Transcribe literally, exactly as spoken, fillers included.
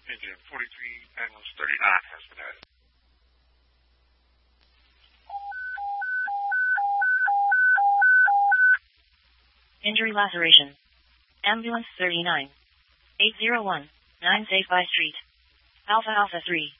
Engine forty-three, ambulance thirty-nine has been added. Injury laceration. Ambulance thirty-nine. eight zero one, nine Safe by Street. Alpha Alpha three.